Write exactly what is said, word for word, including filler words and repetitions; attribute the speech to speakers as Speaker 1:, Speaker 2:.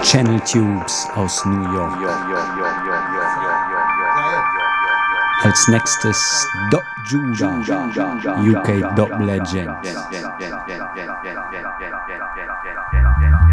Speaker 1: Channel Tubes aus New York. Als nächstes Doc Judah, U K Dub Legend.